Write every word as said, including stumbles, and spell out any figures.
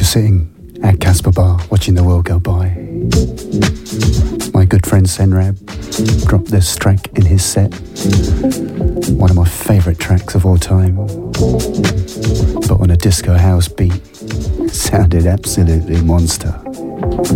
sitting at Casper Bar watching the world go by. My good friend Senrab dropped this track in his set. One of my favourite tracks of all time. But on a disco house beat, it sounded absolutely monster.